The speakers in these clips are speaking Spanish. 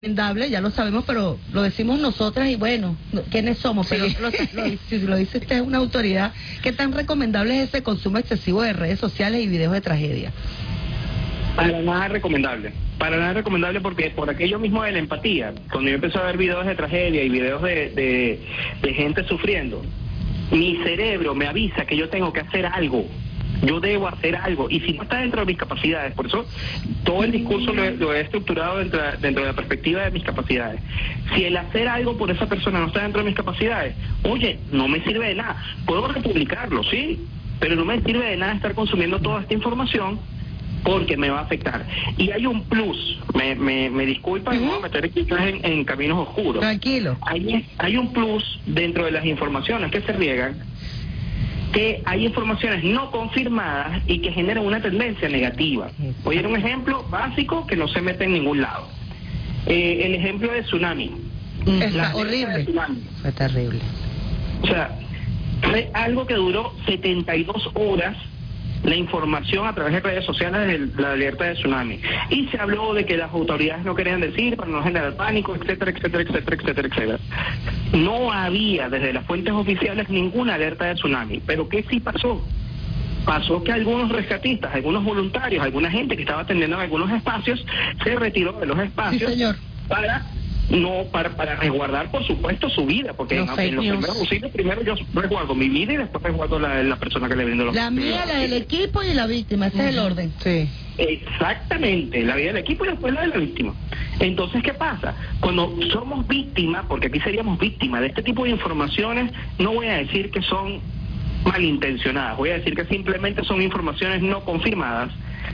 recomendable, ya lo sabemos, pero lo decimos nosotras y bueno, ¿quiénes somos? Pero Sí. si lo dice usted, es una autoridad. ¿Qué tan recomendable es ese consumo excesivo de redes sociales y videos de tragedia? Para nada recomendable porque por aquello mismo de la empatía, cuando yo empecé a ver videos de tragedia y videos de gente sufriendo, mi cerebro me avisa que yo tengo que hacer algo. Yo debo hacer algo, y si no está dentro de mis capacidades, por eso todo el discurso lo he estructurado dentro de la perspectiva de mis capacidades. Si el hacer algo por esa persona no está dentro de mis capacidades, oye, no me sirve de nada. Puedo republicarlo, sí, pero no me sirve de nada estar consumiendo toda esta información porque me va a afectar. Y hay un plus, me disculpan, me voy a meter aquí en caminos oscuros. Tranquilo. Hay un plus dentro de las informaciones que se riegan, que hay informaciones no confirmadas y que generan una tendencia negativa. Voy a dar un ejemplo básico que no se mete en ningún lado. El ejemplo de tsunami. Está horrible. Fue terrible. O sea, fue algo que duró 72 horas la información a través de redes sociales de la alerta de tsunami. Y se habló de que las autoridades no querían decir para no generar pánico, etcétera, etcétera, etcétera, etcétera, etcétera. No había desde las fuentes oficiales ninguna alerta de tsunami. Pero ¿qué sí pasó? Pasó que algunos rescatistas, algunos voluntarios, alguna gente que estaba atendiendo en algunos espacios, se retiró de los espacios. Sí, señor. para resguardar, por supuesto, su vida, porque en los primeros auxilios, primero yo resguardo mi vida y después resguardo la persona que le brindo los La mía, la del equipo y la víctima, ese es el orden. Sí. Exactamente, la vida del equipo y después la de la víctima. Entonces, ¿qué pasa? Cuando somos víctimas, porque aquí seríamos víctimas de este tipo de informaciones, no voy a decir que son malintencionadas, voy a decir que simplemente son informaciones no confirmadas.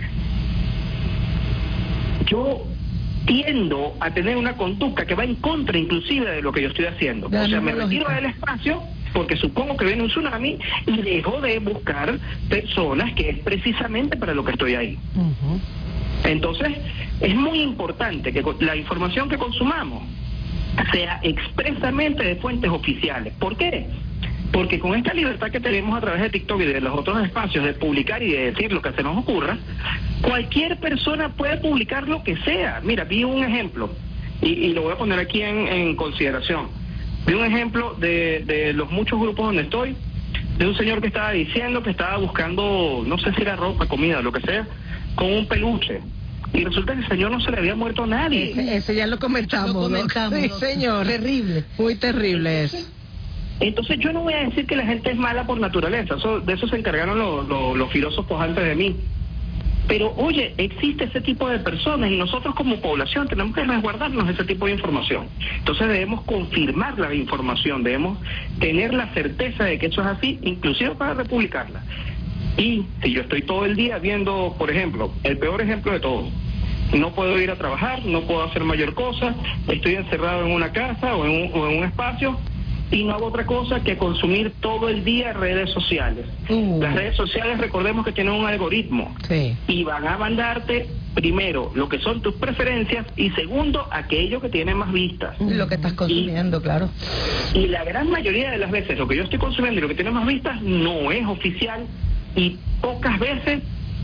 Yo tiendo a tener una conducta que va en contra inclusive de lo que yo estoy haciendo. O sea, me retiro del espacio porque supongo que viene un tsunami y dejo de buscar personas, que es precisamente para lo que estoy ahí. Entonces, es muy importante que la información que consumamos sea expresamente de fuentes oficiales. ¿Por qué? Porque con esta libertad que tenemos a través de TikTok y de los otros espacios de publicar y de decir lo que se nos ocurra, cualquier persona puede publicar lo que sea. Mira, vi un ejemplo, y lo voy a poner aquí en consideración. Vi un ejemplo de los muchos grupos donde estoy, de un señor que estaba diciendo que estaba buscando, no sé si era ropa, comida, lo que sea, con un peluche. Y resulta que el señor no se le había muerto a nadie. Ese ya lo comentamos. Sí, señor. Terrible. Muy terrible eso. Entonces yo no voy a decir que la gente es mala por naturaleza, de eso se encargaron los filósofos antes de mí. Pero oye, existe ese tipo de personas y nosotros como población tenemos que resguardarnos de ese tipo de información. Entonces debemos confirmar la información, debemos tener la certeza de que eso es así, inclusive para republicarla. Y si yo estoy todo el día viendo, por ejemplo, el peor ejemplo de todos, no puedo ir a trabajar, no puedo hacer mayor cosa, estoy encerrado en una casa o en un espacio, y no hago otra cosa que consumir todo el día redes sociales. Las redes sociales, recordemos que tienen un algoritmo, y van a mandarte primero lo que son tus preferencias y segundo aquello que tiene más vistas. Lo que estás consumiendo, claro. Y la gran mayoría de las veces lo que yo estoy consumiendo y lo que tiene más vistas no es oficial, y pocas veces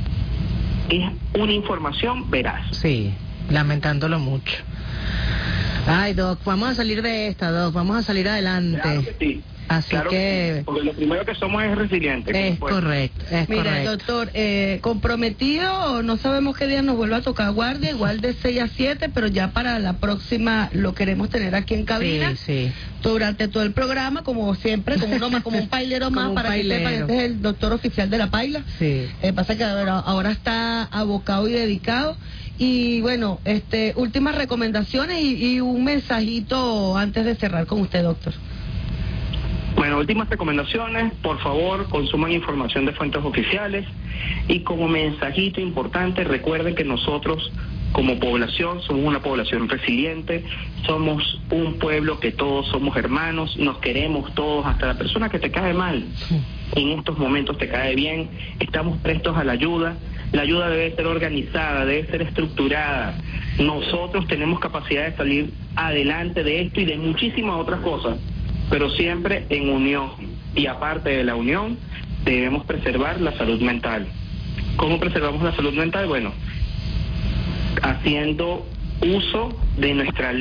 es una información veraz. Sí, lamentándolo mucho. Ay, Doc, vamos a salir de esta, Doc, vamos a salir adelante. Claro que sí. Así claro que... sí, porque lo primero que somos es resilientes. Es correcto, es Mira, correcto. doctor, comprometido, no sabemos qué día nos vuelva a tocar guardia, igual de 6 a 7, pero ya para la próxima lo queremos tener aquí en cabina. Sí. Durante todo el programa, como siempre, como uno más, como un pailero más, un para pailero. que sepan, este es el doctor oficial de la paila. Sí. Pasa que ahora está abocado y dedicado. Y bueno, últimas recomendaciones y un mensajito antes de cerrar con usted, doctor. Bueno, últimas recomendaciones, por favor, consuman información de fuentes oficiales, y como mensajito importante, recuerden que nosotros como población somos una población resiliente, somos un pueblo que todos somos hermanos, nos queremos todos, hasta la persona que te cae mal, en estos momentos te cae bien, estamos prestos a la ayuda debe ser organizada, debe ser estructurada, nosotros tenemos capacidad de salir adelante de esto y de muchísimas otras cosas, pero siempre en unión, y aparte de la unión, debemos preservar la salud mental. ¿Cómo preservamos la salud mental? Bueno, haciendo uso de nuestra